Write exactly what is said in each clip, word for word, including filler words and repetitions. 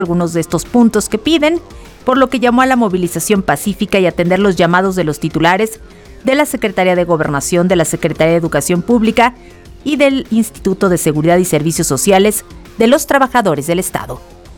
algunos de estos puntos que piden, por lo que llamó a la movilización pacífica y atender los llamados de los titulares de la Secretaría de Gobernación, de la Secretaría de Educación Pública y del Instituto de Seguridad y Servicios Sociales de los Trabajadores del Estado.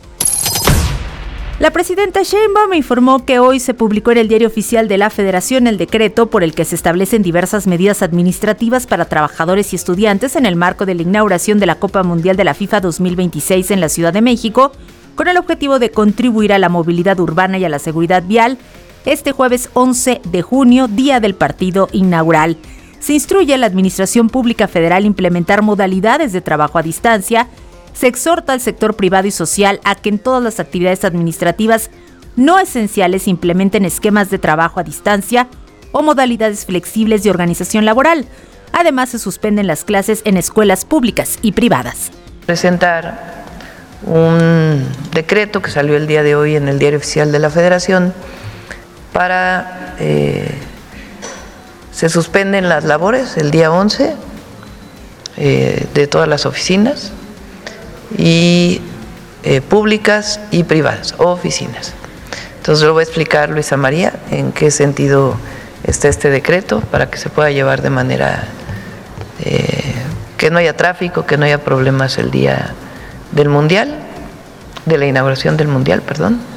La presidenta Sheinbaum informó que hoy se publicó en el Diario Oficial de la Federación el decreto por el que se establecen diversas medidas administrativas para trabajadores y estudiantes en el marco de la inauguración de la Copa Mundial de la FIFA dos mil veintiséis en la Ciudad de México, con el objetivo de contribuir a la movilidad urbana y a la seguridad vial, este jueves once de junio, día del partido inaugural. Se instruye a la Administración Pública Federal a implementar modalidades de trabajo a distancia. Se exhorta al sector privado y social a que en todas las actividades administrativas no esenciales implementen esquemas de trabajo a distancia o modalidades flexibles de organización laboral. Además, se suspenden las clases en escuelas públicas y privadas. Presentar un decreto que salió el día de hoy en el Diario Oficial de la Federación para eh, se suspenden las labores el día once eh, de todas las oficinas y eh, públicas y privadas, oficinas. Entonces lo voy a explicar, Luisa María, en qué sentido está este decreto para que se pueda llevar de manera eh, que no haya tráfico, que no haya problemas el día del Mundial, de la inauguración del Mundial, perdón.